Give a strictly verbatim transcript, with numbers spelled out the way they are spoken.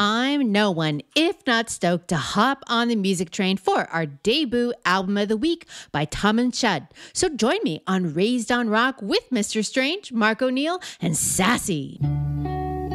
I'm no one if not stoked to hop on the music train for our debut album of the week by Tom and Shud. So join me on Raised on Rock with Mister Strange, Mark O'Neill, and Sassy.